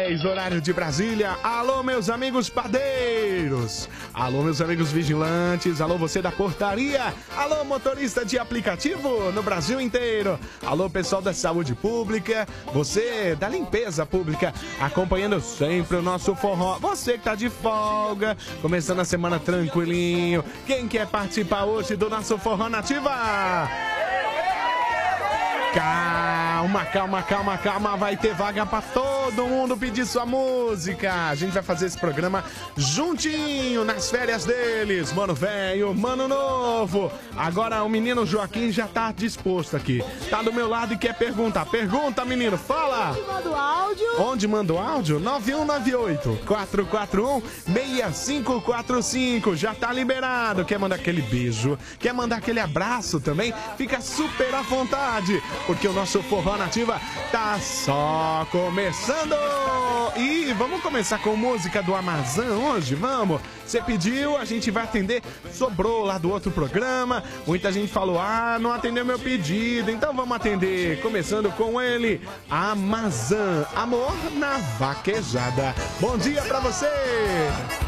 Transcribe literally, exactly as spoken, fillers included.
dez, horário de Brasília. Alô, meus amigos padeiros. Alô, meus amigos vigilantes. Alô, você da portaria. Alô, motorista de aplicativo no Brasil inteiro. Alô, pessoal da saúde pública. Você da limpeza pública, acompanhando sempre o nosso forró. Você que tá de folga, começando a semana tranquilinho. Quem quer participar hoje do nosso Forró Nativa? Calma, calma, calma, calma. Vai ter vaga pra todo mundo pedir sua música. A gente vai fazer esse programa juntinho nas férias deles. Mano velho, mano novo. Agora o menino Joaquim já tá disposto aqui. Tá do meu lado e quer perguntar. Pergunta, menino, fala. Onde manda o áudio? Onde manda o áudio? nove um nove oito, quatro quatro um, seis cinco quatro cinco. Já tá liberado. Quer mandar aquele beijo? Quer mandar aquele abraço também? Fica super à vontade, porque o nosso Forró Nativa tá só começando. E vamos começar com música do Amazon hoje, vamos? Você pediu, a gente vai atender. Sobrou lá do outro programa. Muita gente falou, ah, não atendeu meu pedido. Então vamos atender, começando com ele, Amazon, Amor na Vaquejada. Bom dia pra você!